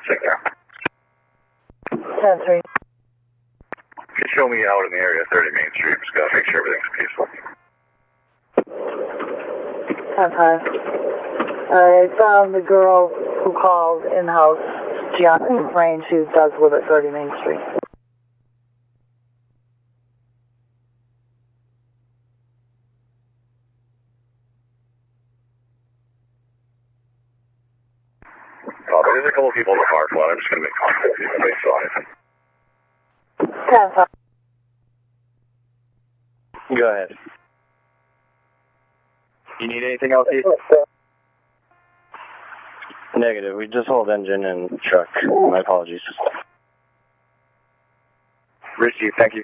Take care. 10-3. You can show me out in the area, 30 Main Street. Just gotta make sure everything's peaceful. 10-5. I found the girl who called in-house. She on range. She does live at 30 Main Street. There's a couple people in the parking lot. I'm just gonna make contact with you if they saw anything. 10-5. Go ahead. You need anything else, Heath? Negative. We just hold engine and truck. My apologies. Richie, thank you.